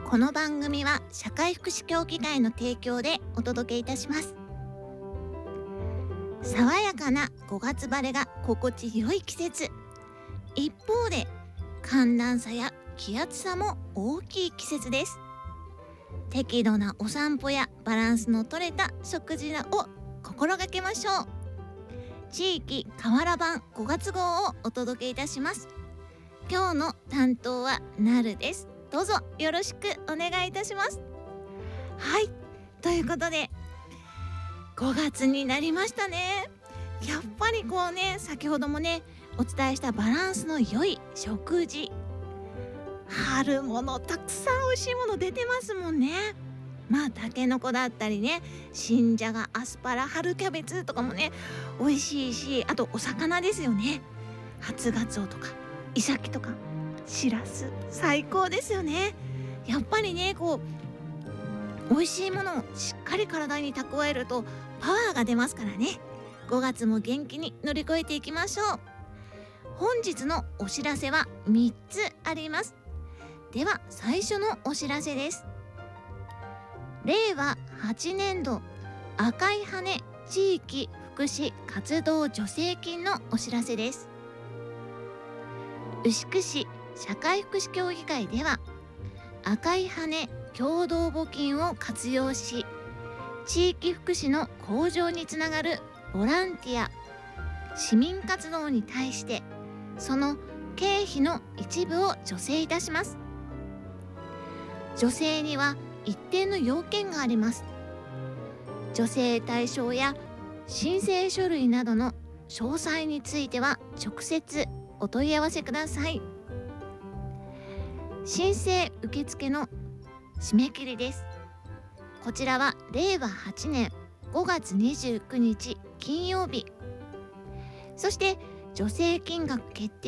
この番組は社会福祉協議会の提供でお届けいたします。爽やかな5月晴れが心地よい季節。一方で寒暖差や気圧差も大きい季節です。適度なお散歩やバランスの取れた食事を心がけましょう。地域河原版5月号をお届けいたします。今日の担当はなるです。どうぞよろしくお願いいたします。はい、ということで5月になりましたね。やっぱりこうね、先ほどもねお伝えしたバランスの良い食事、春物たくさん美味しいもの出てますもんね。たけのこだったりね、新じゃが、アスパラ、春キャベツとかもね美味しいし、あとお魚ですよね。初ガツオとかイサキとかしらす、最高ですよね。やっぱりねこう美味しいものをしっかり体に蓄えるとパワーが出ますからね。5月も元気に乗り越えていきましょう。本日のお知らせは3つあります。では最初のお知らせです。令和8年度赤い羽地域福祉活動助成金のお知らせです。牛久市社会福祉協議会では赤い羽共同募金を活用し、地域福祉の向上につながるボランティア市民活動に対してその経費の一部を助成いたします。助成には一定の要件があります。助成対象や申請書類などの詳細については直接お問い合わせください。申請受付の締め切りです。こちらは令和8年5月29日金曜日。そして助成金額決定